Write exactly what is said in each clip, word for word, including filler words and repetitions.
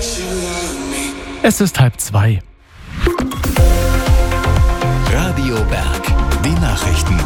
Es ist halb zwei. Radio Berg, die Nachrichten.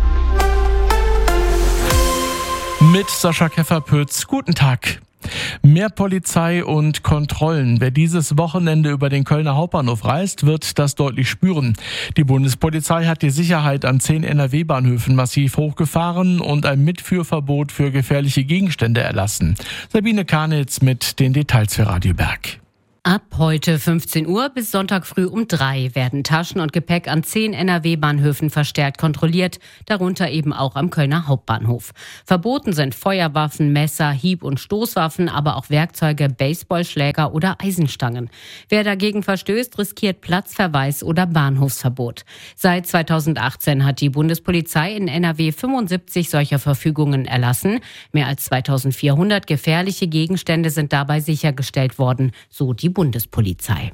Mit Sascha Kefferpütz. Guten Tag. Mehr Polizei und Kontrollen. Wer dieses Wochenende über den Kölner Hauptbahnhof reist, wird das deutlich spüren. Die Bundespolizei hat die Sicherheit an zehn N R W-Bahnhöfen massiv hochgefahren und ein Mitführverbot für gefährliche Gegenstände erlassen. Sabine Karnitz mit den Details für Radio Berg. Ab heute fünfzehn Uhr bis Sonntag früh um drei werden Taschen und Gepäck an zehn N R W-Bahnhöfen verstärkt kontrolliert, darunter eben auch am Kölner Hauptbahnhof. Verboten sind Feuerwaffen, Messer, Hieb- und Stoßwaffen, aber auch Werkzeuge, Baseballschläger oder Eisenstangen. Wer dagegen verstößt, riskiert Platzverweis oder Bahnhofsverbot. Seit zweitausendachtzehn hat die Bundespolizei in N R W fünfundsiebzig solcher Verfügungen erlassen. Mehr als zweitausendvierhundert gefährliche Gegenstände sind dabei sichergestellt worden, so die Bundespolizei.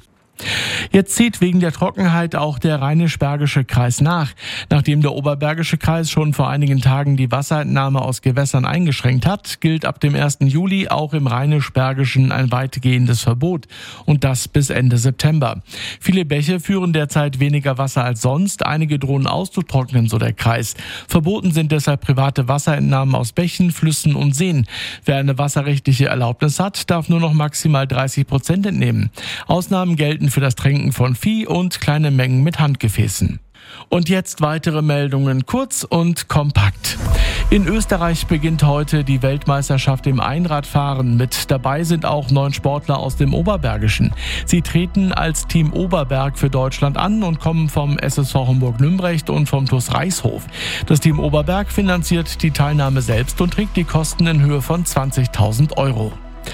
Jetzt zieht wegen der Trockenheit auch der Rheinisch-Bergische Kreis nach. Nachdem der Oberbergische Kreis schon vor einigen Tagen die Wasserentnahme aus Gewässern eingeschränkt hat, gilt ab dem ersten Juli auch im Rheinisch-Bergischen ein weitgehendes Verbot. Und das bis Ende September. Viele Bäche führen derzeit weniger Wasser als sonst. Einige drohen auszutrocknen, so der Kreis. Verboten sind deshalb private Wasserentnahmen aus Bächen, Flüssen und Seen. Wer eine wasserrechtliche Erlaubnis hat, darf nur noch maximal dreißig Prozent entnehmen. Ausnahmen gelten für das Tränken von Vieh und kleine Mengen mit Handgefäßen. Und jetzt weitere Meldungen, kurz und kompakt. In Österreich beginnt heute die Weltmeisterschaft im Einradfahren. Mit dabei sind auch neun Sportler aus dem Oberbergischen. Sie treten als Team Oberberg für Deutschland an und kommen vom S S V Homburg-Nümbrecht und vom T U S Reishof. Das Team Oberberg finanziert die Teilnahme selbst und trägt die Kosten in Höhe von zwanzigtausend Euro.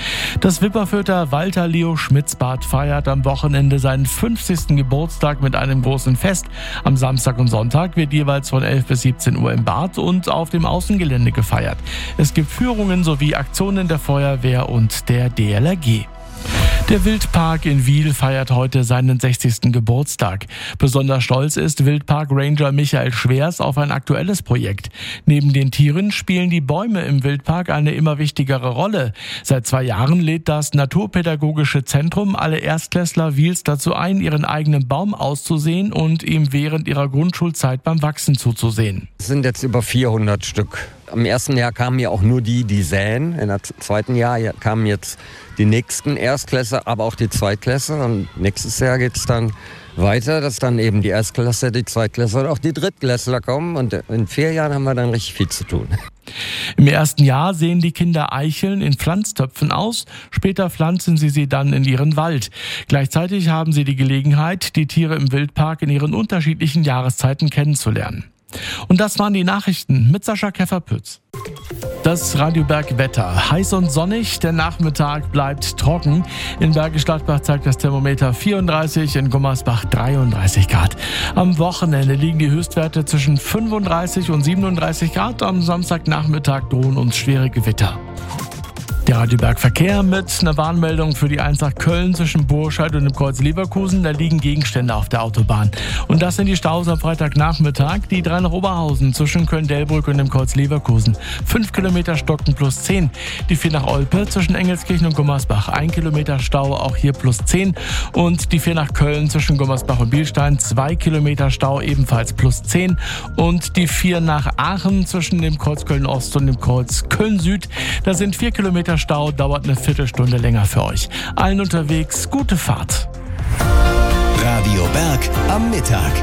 Das Wipperfürther Walter Leo Schmitzbad feiert am Wochenende seinen fünfzigsten Geburtstag mit einem großen Fest. Am Samstag und Sonntag wird jeweils von elf bis siebzehn Uhr im Bad und auf dem Außengelände gefeiert. Es gibt Führungen sowie Aktionen der Feuerwehr und der D L R G. Der Wildpark in Wil feiert heute seinen sechzigsten Geburtstag. Besonders stolz ist Wildpark-Ranger Michael Schwers auf ein aktuelles Projekt. Neben den Tieren spielen die Bäume im Wildpark eine immer wichtigere Rolle. Seit zwei Jahren lädt das Naturpädagogische Zentrum alle Erstklässler Wils dazu ein, ihren eigenen Baum auszusehen und ihm während ihrer Grundschulzeit beim Wachsen zuzusehen. Es sind jetzt über vierhundert Stück. Im ersten Jahr kamen ja auch nur die, die säen. Im zweiten Jahr kamen jetzt die nächsten Erstklässler, aber auch die Zweitklässler. Und nächstes Jahr geht es dann weiter, dass dann eben die Erstklässler, die Zweitklässler und auch die Drittklässler kommen. Und in vier Jahren haben wir dann richtig viel zu tun. Im ersten Jahr sehen die Kinder Eicheln in Pflanztöpfen aus. Später pflanzen sie sie dann in ihren Wald. Gleichzeitig haben sie die Gelegenheit, die Tiere im Wildpark in ihren unterschiedlichen Jahreszeiten kennenzulernen. Und das waren die Nachrichten mit Sascha Kefferpütz. Das Radio Berg Wetter. Heiß und sonnig, der Nachmittag bleibt trocken. In Bergisch Gladbach zeigt das Thermometer vierunddreißig, in Gummersbach dreiunddreißig Grad. Am Wochenende liegen die Höchstwerte zwischen fünfunddreißig und siebenunddreißig Grad. Am Samstagnachmittag drohen uns schwere Gewitter. Der Radio Berg Verkehr mit einer Warnmeldung für die eins nach Köln zwischen Burscheid und dem Kreuz Leverkusen. Da liegen Gegenstände auf der Autobahn. Und das sind die Staus am Freitagnachmittag. Die drei nach Oberhausen zwischen Köln-Delbrück und dem Kreuz Leverkusen. Fünf Kilometer stocken plus zehn. Die vier nach Olpe zwischen Engelskirchen und Gummersbach. Ein Kilometer Stau, auch hier plus zehn. Und die vier nach Köln zwischen Gummersbach und Bielstein. Zwei Kilometer Stau, ebenfalls plus zehn. Und die vier nach Aachen zwischen dem Kreuz Köln-Ost und dem Kreuz Köln-Süd. Da sind vier Kilometer Stau, dauert eine Viertelstunde länger für euch. Allen unterwegs, gute Fahrt. Radio Berg am Mittag.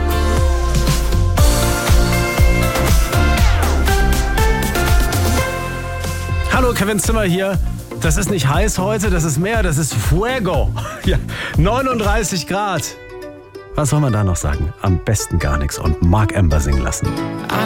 Hallo, Kevin Zimmer hier. Das ist nicht heiß heute, das ist Meer, das ist Fuego. Ja, neununddreißig Grad. Was soll man da noch sagen? Am besten gar nichts und Mark Amber singen lassen.